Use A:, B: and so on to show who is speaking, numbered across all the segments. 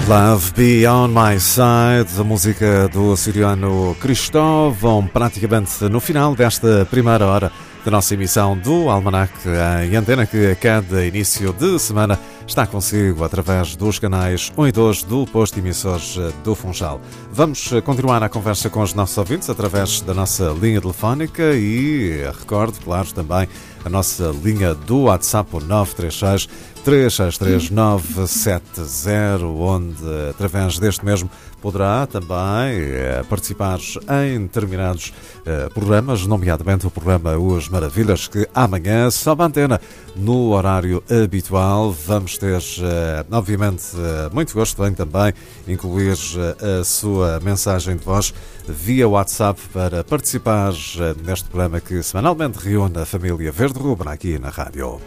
A: Love Be On My Side, a música do açoriano Cristóvão, praticamente no final desta primeira hora da nossa emissão do Almanac em Antena, que a cada início de semana está consigo através dos canais 1 e 2 do posto de emissores do Funchal. Vamos continuar a conversa com os nossos ouvintes através da nossa linha telefónica e recordo, claro, também a nossa linha do WhatsApp, o 936 363 970, onde através deste mesmo poderá também participar em determinados programas, nomeadamente o programa Os Maravilhas, que amanhã sobe a antena no horário habitual. Vamos ter, obviamente, muito gosto em também incluir a sua mensagem de voz via WhatsApp para participar neste programa que semanalmente reúne a família Verde Rubra aqui na rádio.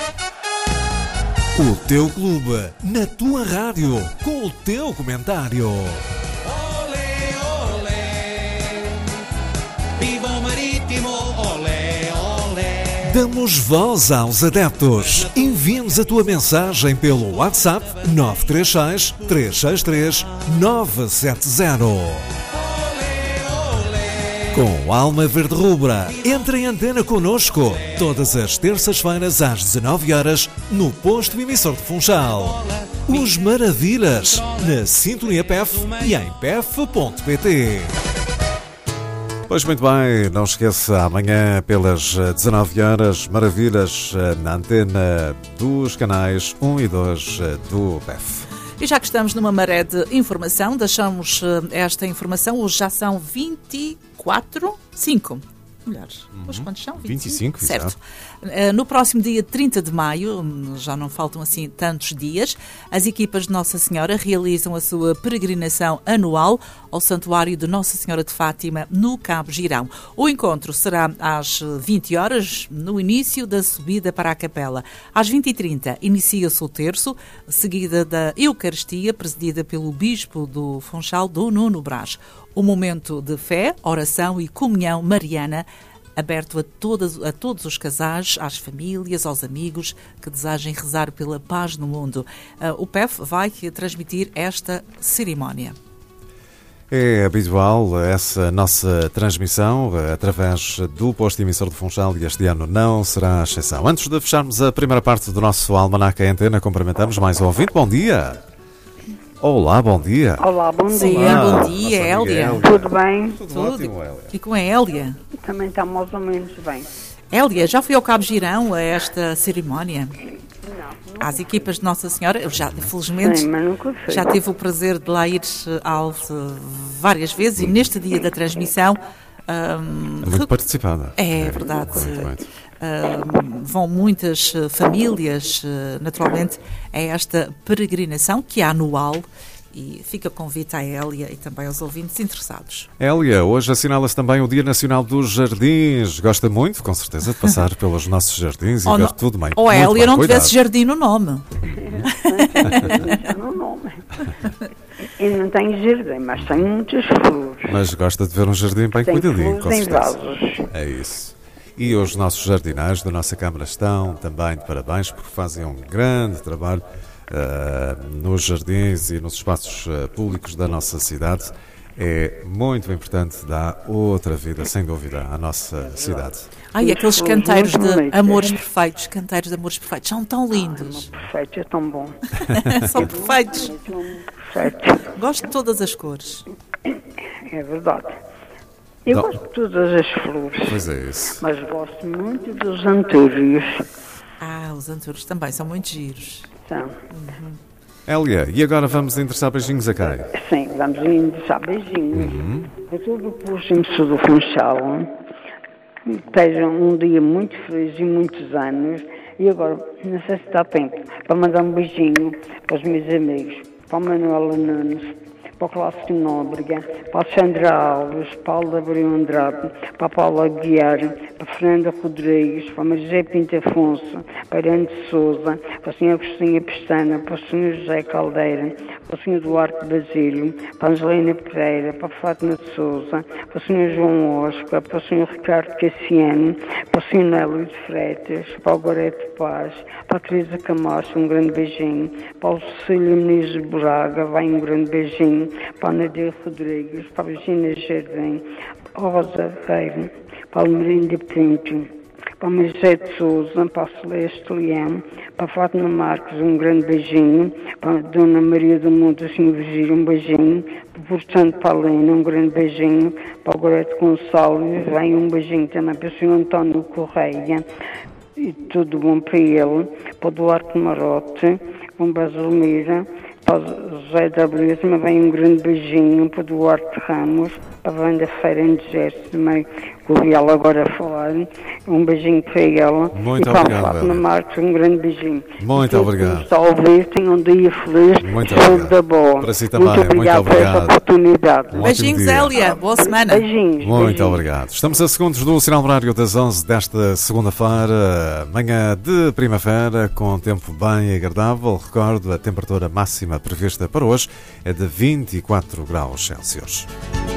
B: O teu clube, na tua rádio, com o teu comentário.
C: Olé, olé, viva o Marítimo, olé, olé.
B: Damos voz aos adeptos. Envia-nos a tua mensagem pelo WhatsApp 936 363 970. Com Alma Verde Rubra, entre em antena connosco, todas as terças-feiras às 19 horas no posto emissor de Funchal. Os Maravilhas, na Sintonia PEF e em pef.pt.
A: Pois muito bem, não esqueça, amanhã pelas 19 horas, Maravilhas na antena dos canais 1 e 2 do PEF.
D: E já que estamos numa maré de informação, deixamos esta informação. Hoje já são 5 mulheres. Hoje quantos são?
A: 25,
D: certo. No próximo dia 30 de maio, já não faltam assim tantos dias, as equipas de Nossa Senhora realizam a sua peregrinação anual ao Santuário de Nossa Senhora de Fátima, no Cabo Girão. O encontro será às 20 horas, no início da subida para a capela. Às 20h30 inicia-se o terço, seguida da Eucaristia, presidida pelo Bispo do Funchal, Dom Nuno Brás. Um momento de fé, oração e comunhão mariana, aberto a todos os casais, às famílias, aos amigos que desejem rezar pela paz no mundo. O PEF vai transmitir esta cerimónia.
A: É habitual essa nossa transmissão através do posto emissor de Funchal e este ano não será a exceção. Antes de fecharmos a primeira parte do nosso Almanac em Antena, cumprimentamos mais um ouvinte. Bom dia! Olá, bom dia.
E: Olá, bom dia.
D: Sim,
A: Olá,
D: bom dia, Hélia.
E: Tudo bem?
A: Tudo ótimo, Hélia.
D: E com a Hélia?
E: Também está mais ou menos bem.
D: Hélia, já fui ao Cabo Girão a esta cerimónia?
E: Não.
D: Às equipas de Nossa Senhora, eu já, felizmente,
E: Sim, mas nunca fui.
D: já tive o prazer de lá ir várias vezes e neste dia da transmissão...
A: É muito participada.
D: É verdade.
A: Muito.
D: Vão muitas famílias, naturalmente, a esta peregrinação que é anual e fica convite à Hélia e também aos ouvintes interessados.
A: Hélia, hoje assinala-se também o Dia Nacional dos Jardins. Gosta muito, com certeza, de passar pelos nossos jardins e ver tudo bem.
D: Ou a Hélia não tivesse jardim no nome.
E: No nome. Eu não tenho jardim, mas tenho muitas flores.
A: Mas gosta de ver um jardim bem
E: Tenho
A: cuidadinho, com
E: flores em
A: certeza.
E: vasos.
A: É isso. E os nossos jardineiros da nossa Câmara estão também de parabéns porque fazem um grande trabalho nos jardins e nos espaços públicos da nossa cidade. É muito importante dar outra vida, sem dúvida, à nossa cidade.
D: Ai, aqueles
E: Flores
D: canteiros
E: muito
D: de
E: bonitas.
D: amores perfeitos, são tão lindos.
E: Perfeito, é tão bom.
D: São perfeitos.
E: Perfeito.
D: Gosto de todas as cores.
E: É verdade. Eu gosto de todas as flores.
A: Pois é isso.
E: Mas gosto muito dos antúrios.
D: Os antúrios também são muito giros.
E: São.
A: Hélia, e agora vamos endereçar beijinhos a quem?
E: Sim, vamos endereçar beijinhos. A todo o posto emissor do Funchal. Estejam um dia muito feliz e muitos anos. E agora, não sei se dá tempo, para mandar um beijinho para os meus amigos, para a Manuela Nunes, para o Clássico Nóbrega, para a Sandra Alves, para a Alda Abreu Andrade, para a Paula Aguiar, para a Fernanda Rodrigues, para a Maria Pinto Afonso, para a Irene de Souza, para a Sra. Agostinha Pestana, para o Sr. José Caldeira, para o Sr. Duarte Basílio, para a Angelina Pereira, para a Fátima de Souza, para o Sr. João Oscar, para o Sr. Ricardo Cassiano, para o Sr. Nélio de Freitas, para o Goreto Paz, para a Teresa Camacho, um grande beijinho, para o Cecília Muniz de Braga, vai um grande beijinho, para a Nadir Rodrigues, para a Virginia Jardim, para a Rosa Reiro, para a Almerinda Pinto, para a José de Souza, para a Celeste Leão, para a Fátima Marques, um grande beijinho, para a Dona Maria do Mundo, o Sr. Virgílio, um beijinho, para o Santo Paulino, um grande beijinho, para o Goreto Gonçalves, vem um beijinho também para o Sr. António Correia, e tudo bom para ele, para o Duarte Marote, para o Basilmira, para o José W. também vem um grande beijinho, para o Duarte Ramos, para a Wanda Feira em Gesto, também que ouvi ela agora falar, um beijinho para ela.
A: Muito
E: e para
A: obrigado,
E: a Fátima Marques, um grande beijinho.
A: Muito obrigado.
E: Está a ouvir, tenha um dia feliz,
A: Muito
E: saúde
A: obrigado.
E: da boa.
A: Para si também,
E: muito obrigado
A: muito obrigado.
E: por essa oportunidade.
A: Um
D: Beijinhos,
A: ótimo dia.
D: Zélia. Boa semana.
E: Beijinhos.
A: Muito
E: beijinhos.
A: obrigado. Estamos a segundos do sinal horário das 11 desta segunda-feira, manhã de primavera, com tempo bem agradável. Recordo, a temperatura máxima prevista para hoje é de 24 graus Celsius.